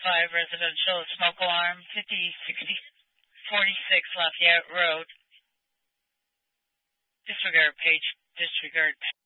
residential smoke alarm, 5046 Lafayette Road. Disregard page, disregard